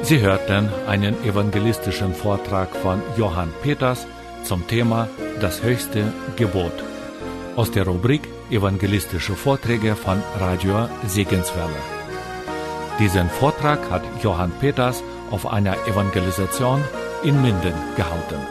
Sie hörten einen evangelistischen Vortrag von Johann Peters zum Thema Das höchste Gebot aus der Rubrik Evangelistische Vorträge von Radio Segenswelle. Diesen Vortrag hat Johann Peters auf einer Evangelisation in Minden gehalten.